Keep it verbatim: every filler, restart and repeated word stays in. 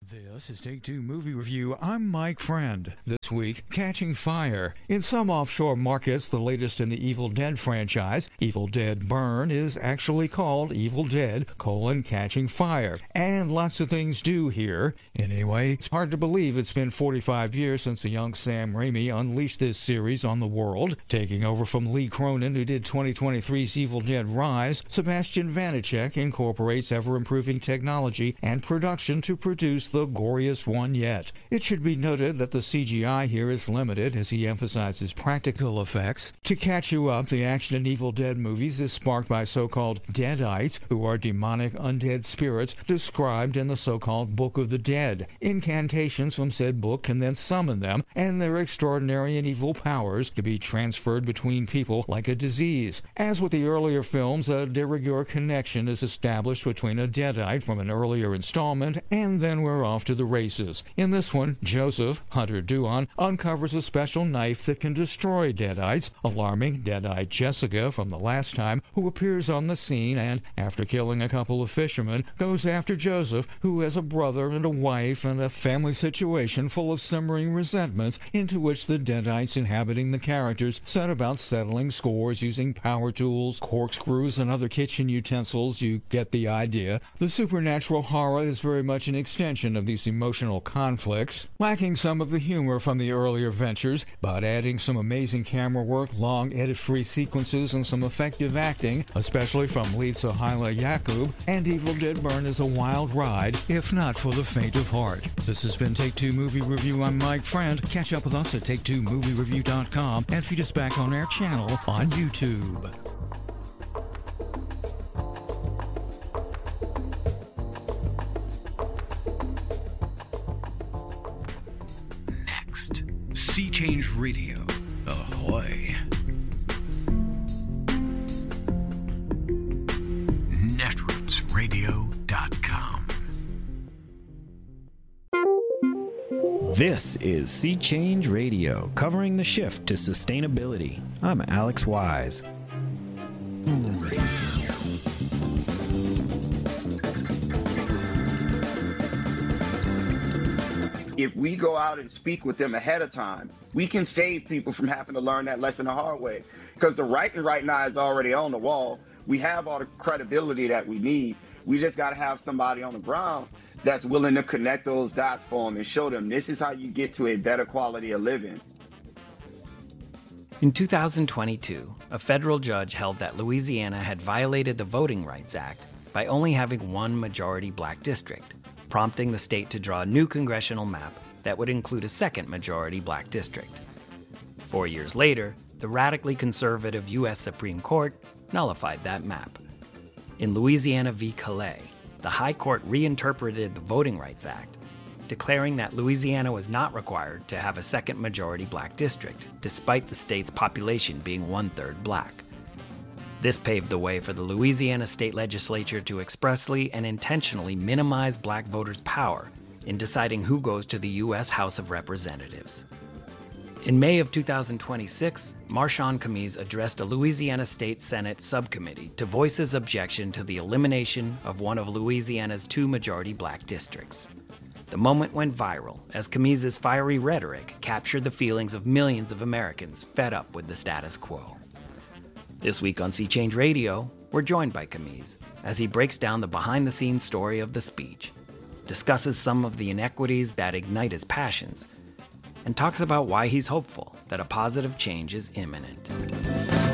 This is Take Two Movie Review. I'm Mike Friend. This week, Catching Fire. In some offshore markets, the latest in the Evil Dead franchise, Evil Dead Burn, is actually called Evil Dead, colon, Catching Fire. And lots of things do here. Anyway, it's hard to believe it's been forty-five years since the young Sam Raimi unleashed this series on the world. Taking over from Lee Cronin, who did twenty twenty-three's Evil Dead Rise, Sebastian Vanacek incorporates ever-improving technology and production to produce the goriest one yet. It should be noted that the C G I here is limited as he emphasizes practical effects. To catch you up, the action in Evil Dead movies is sparked by so-called Deadites, who are demonic undead spirits described in the so-called Book of the Dead. Incantations from said book can then summon them, and their extraordinary and evil powers can be transferred between people like a disease. As with the earlier films, a de rigueur connection is established between a Deadite from an earlier installment, and then we're off to the races. In this one, Joseph, Hunter Duan, uncovers a special knife that can destroy Deadites, alarming Deadite Jessica from the last time, who appears on the scene and, after killing a couple of fishermen, goes after Joseph, who has a brother and a wife and a family situation full of simmering resentments into which the Deadites inhabiting the characters set about settling scores using power tools, corkscrews, and other kitchen utensils. You get the idea. The supernatural horror is very much an extension of these emotional conflicts, lacking some of the humor from the earlier ventures, but adding some amazing camera work, long edit-free sequences, and some effective acting, especially from lead Sohaila Yacoub, and Evil Dead Burn is a wild ride, if not for the faint of heart. This has been Take Two Movie Review. I'm Mike Friend. Catch up with us at take two movie review dot com and feed us back on our channel on YouTube. Sea Change Radio. Ahoy. netroots radio dot com. This is Sea Change Radio, covering the shift to sustainability. I'm Alex Wise. If we go out and speak with them ahead of time, we can save people from having to learn that lesson the hard way. Because the writing right now is already on the wall. We have all the credibility that we need. We just got to have somebody on the ground that's willing to connect those dots for them and show them this is how you get to a better quality of living. In two thousand twenty-two, a federal judge held that Louisiana had violated the Voting Rights Act by only having one majority black district, prompting the state to draw a new congressional map that would include a second majority black district. Four years later, the radically conservative U S Supreme Court nullified that map. In Louisiana v. Calais, the High Court reinterpreted the Voting Rights Act, declaring that Louisiana was not required to have a second majority black district, despite the state's population being one-third black. This paved the way for the Louisiana state legislature to expressly and intentionally minimize black voters' power in deciding who goes to the U S House of Representatives. In May of two thousand twenty-six, Marshawn Camise addressed a Louisiana State Senate subcommittee to voice his objection to the elimination of one of Louisiana's two majority black districts. The moment went viral as Camise's fiery rhetoric captured the feelings of millions of Americans fed up with the status quo. This week on Sea Change Radio, we're joined by Camise as he breaks down the behind-the-scenes story of the speech, discusses some of the inequities that ignite his passions, and talks about why he's hopeful that a positive change is imminent.